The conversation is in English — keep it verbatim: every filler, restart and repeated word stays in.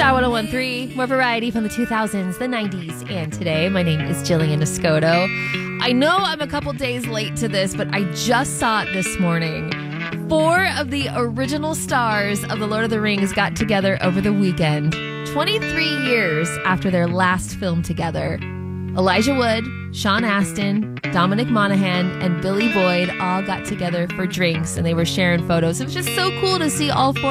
Star one oh one point three, more variety from the two thousands, the nineties, and today. My name is Jillian Escoto. I know I'm a couple days late to this, but I just saw it this morning. Four of the original stars of The Lord of the Rings got together over the weekend, twenty-three years after their last film together. Elijah Wood, Sean Astin, Dominic Monaghan, and Billy Boyd all got together for drinks, and they were sharing photos. It was just so cool to see all four